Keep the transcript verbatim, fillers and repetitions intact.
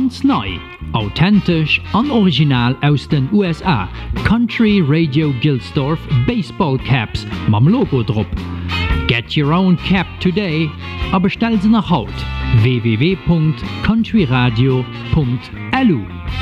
Ganz neu, authentisch und original aus den U S A. Country Radio Gilsdorf Baseball Caps mam Logo drauf. Get your own cap today, aber stell sie nach Haut. w w w punkt countryradio punkt l u